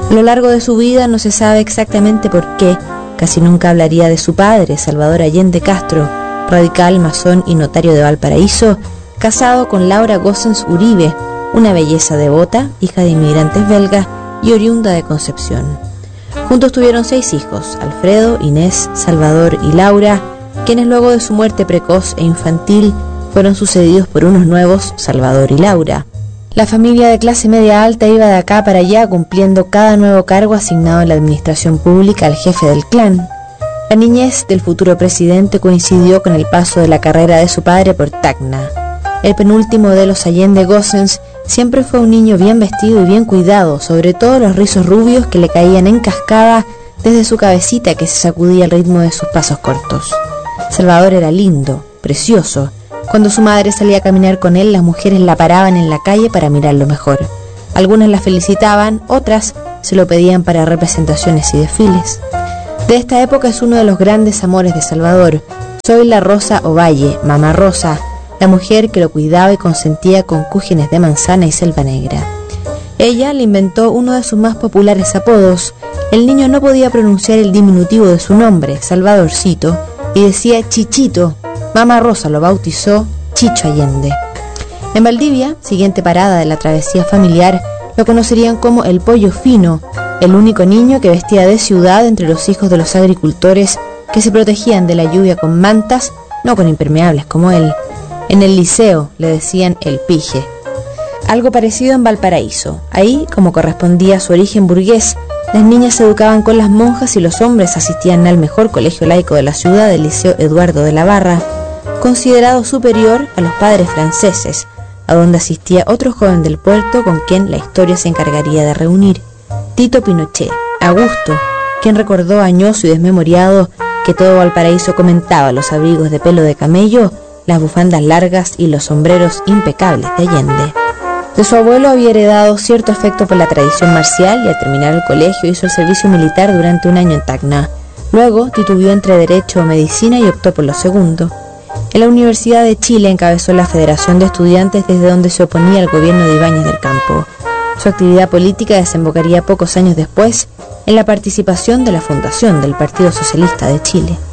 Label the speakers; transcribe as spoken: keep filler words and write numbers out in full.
Speaker 1: A lo largo de su vida no se sabe exactamente por qué, casi nunca hablaría de su padre, Salvador Allende Castro, radical, masón y notario de Valparaíso, casado con Laura Gossens Uribe, una belleza devota, hija de inmigrantes belgas y oriunda de Concepción. Juntos tuvieron seis hijos, Alfredo, Inés, Salvador y Laura, quienes luego de su muerte precoz e infantil fueron sucedidos por unos nuevos, Salvador y Laura. La familia de clase media alta iba de acá para allá cumpliendo cada nuevo cargo asignado en la administración pública al jefe del clan. La niñez del futuro presidente coincidió con el paso de la carrera de su padre por Tacna. El penúltimo de los Allende Gossens siempre fue un niño bien vestido y bien cuidado, sobre todo los rizos rubios que le caían en cascada desde su cabecita que se sacudía al ritmo de sus pasos cortos. Salvador era lindo, precioso. Cuando su madre salía a caminar con él, las mujeres la paraban en la calle para mirarlo mejor. Algunas la felicitaban, otras se lo pedían para representaciones y desfiles. De esta época es uno de los grandes amores de Salvador. Soy la Rosa Ovalle, mamá Rosa, la mujer que lo cuidaba y consentía con cúgenes de manzana y selva negra. Ella le inventó uno de sus más populares apodos. El niño no podía pronunciar el diminutivo de su nombre, Salvadorcito, y decía Chichito. Mamá Rosa lo bautizó Chicho Allende. En Valdivia, siguiente parada de la travesía familiar, lo conocerían como el Pollo Fino, el único niño que vestía de ciudad entre los hijos de los agricultores que se protegían de la lluvia con mantas, no con impermeables como él. En el liceo le decían el Pije. Algo parecido en Valparaíso. Ahí, como correspondía a su origen burgués, las niñas se educaban con las monjas y los hombres asistían al mejor colegio laico de la ciudad, el Liceo Eduardo de la Barra, considerado superior a los padres franceses, a donde asistía otro joven del puerto con quien la historia se encargaría de reunir, Tito Pinochet, Augusto, quien recordó añoso y desmemoriado que todo Valparaíso comentaba los abrigos de pelo de camello, las bufandas largas y los sombreros impecables de Allende. De su abuelo había heredado cierto afecto por la tradición marcial y al terminar el colegio hizo el servicio militar durante un año en Tacna. Luego titubeó entre Derecho o Medicina y optó por lo segundo. En la Universidad de Chile encabezó la Federación de Estudiantes desde donde se oponía al gobierno de Ibáñez del Campo. Su actividad política desembocaría pocos años después en la participación de la fundación del Partido Socialista de Chile.